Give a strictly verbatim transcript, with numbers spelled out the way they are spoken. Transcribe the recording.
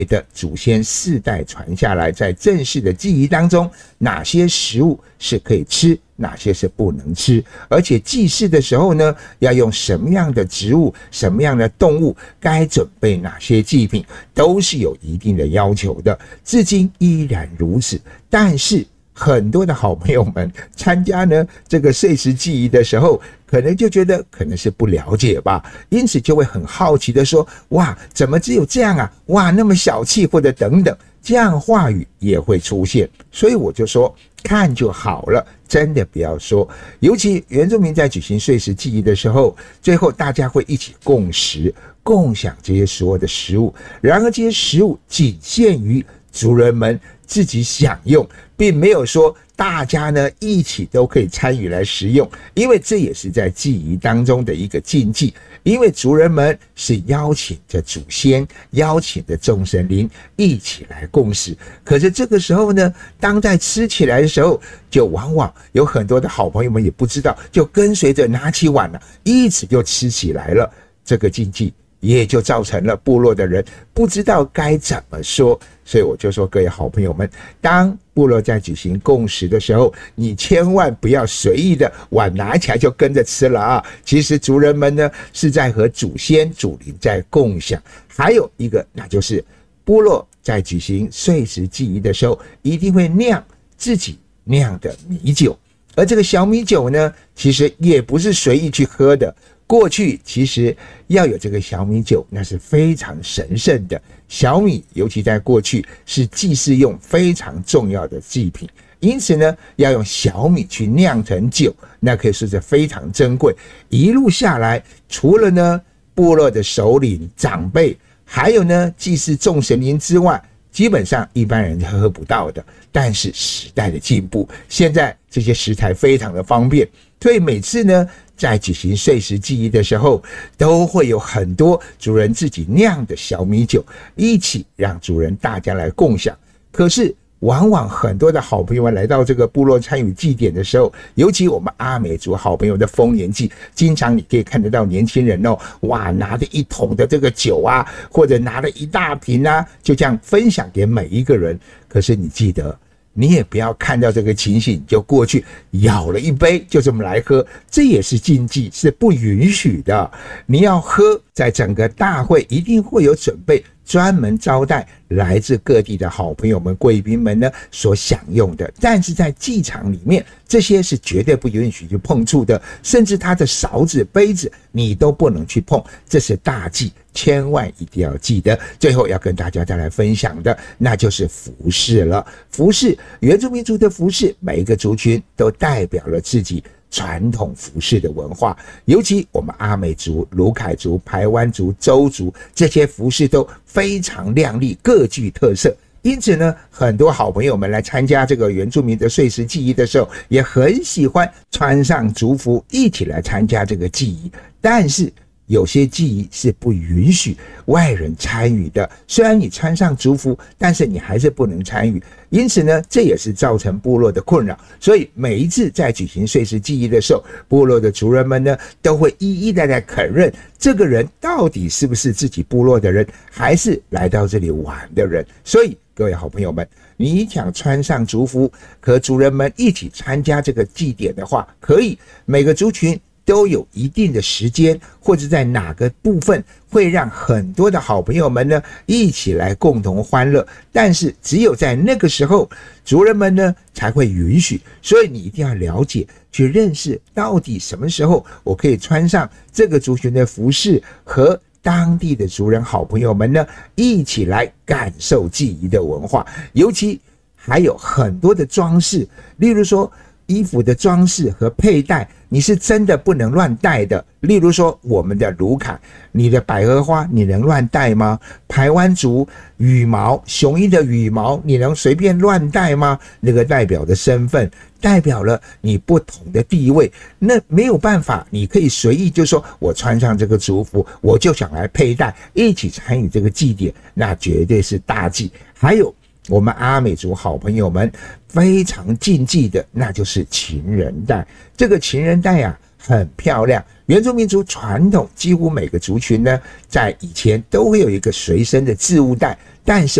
的祖先世代传下来，在正式的祭仪当中，哪些食物是可以吃，哪些是不能吃，而且祭祀的时候呢，要用什么样的植物，什么样的动物，该准备哪些祭品，都是有一定的要求的，至今依然如此。但是很多的好朋友们参加呢这个岁时祭仪的时候，可能就觉得可能是不了解吧，因此就会很好奇的说，哇，怎么只有这样啊，哇，那么小气，或者等等，这样话语也会出现。所以我就说看就好了，真的不要说。尤其原住民在举行岁时祭仪的时候，最后大家会一起共食，共享这些所有的食物，然而这些食物仅限于族人们自己享用，并没有说大家呢一起都可以参与来食用，因为这也是在祭仪当中的一个禁忌。因为族人们是邀请着祖先，邀请着众神灵一起来共食，可是这个时候呢，当在吃起来的时候，就往往有很多的好朋友们也不知道，就跟随着拿起碗了，一起就吃起来了。这个禁忌也就造成了部落的人不知道该怎么说。所以我就说，各位好朋友们，当部落在举行共食的时候，你千万不要随意的碗拿起来就跟着吃了啊！其实族人们呢是在和祖先祖灵在共享。还有一个，那就是部落在举行岁时祭仪的时候，一定会酿自己酿的米酒，而这个小米酒呢，其实也不是随意去喝的。过去其实要有这个小米酒，那是非常神圣的。小米尤其在过去是祭祀用非常重要的祭品，因此呢，要用小米去酿成酒，那可以说是非常珍贵。一路下来，除了呢部落的首领长辈，还有呢祭祀众神灵之外，基本上一般人是喝不到的。但是时代的进步，现在这些食材非常的方便，所以每次呢在举行岁时祭仪的时候，都会有很多族人自己酿的小米酒，一起让族人大家来共享。可是往往很多的好朋友们来到这个部落参与祭典的时候，尤其我们阿美族好朋友的丰年祭，经常你可以看得到年轻人哦，哇，拿着一桶的这个酒啊，或者拿了一大瓶啊，就这样分享给每一个人。可是你记得，你也不要看到这个情形就过去舀了一杯就这么来喝，这也是禁忌，是不允许的。你要喝，在整个大会一定会有准备，专门招待来自各地的好朋友们、贵宾们呢所享用的。但是在祭场里面，这些是绝对不允许去碰触的，甚至他的勺子、杯子你都不能去碰，这是大忌，千万一定要记得。最后要跟大家再来分享的，那就是服饰了。服饰，原住民族的服饰，每一个族群都代表了自己传统服饰的文化，尤其我们阿美族、鲁凯族、排湾族、邹族，这些服饰都非常亮丽，各具特色。因此呢，很多好朋友们来参加这个原住民的岁时祭仪的时候，也很喜欢穿上族服一起来参加这个祭仪。但是有些祭仪是不允许外人参与的，虽然你穿上族服，但是你还是不能参与。因此呢，这也是造成部落的困扰。所以每一次在举行岁时祭仪的时候，部落的族人们呢，都会一一的来肯认这个人到底是不是自己部落的人，还是来到这里玩的人。所以各位好朋友们，你想穿上族服和族人们一起参加这个祭典的话，可以，每个族群都有一定的时间，或者在哪个部分会让很多的好朋友们呢一起来共同欢乐，但是只有在那个时候族人们呢才会允许。所以你一定要了解，去认识到底什么时候我可以穿上这个族群的服饰，和当地的族人好朋友们呢一起来感受祭仪的文化。尤其还有很多的装饰，例如说衣服的装饰和佩戴，你是真的不能乱戴的。例如说我们的卢凯，你的百合花你能乱戴吗？排湾族羽毛，雄鹰的羽毛你能随便乱戴吗？那个代表的身份，代表了你不同的地位，那没有办法，你可以随意就说我穿上这个族服，我就想来佩戴，一起参与这个祭典，那绝对是大忌。还有我们阿美族好朋友们非常禁忌的，那就是情人带。这个情人带啊， 很漂亮。原住民族传统几乎每个族群呢，在以前都会有一个随身的置物袋，但是